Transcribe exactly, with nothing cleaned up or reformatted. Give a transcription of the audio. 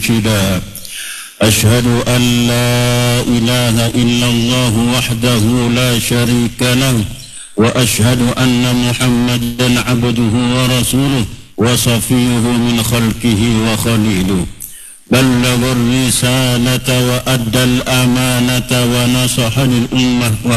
مرشدا أشهد أن لا إله إلا الله وحده لا شريك له وأشهد أن محمدا عبده ورسوله وصفيه من خلقه وخليله بلغ الرسالة وأدى الأمانة ونصح للأمة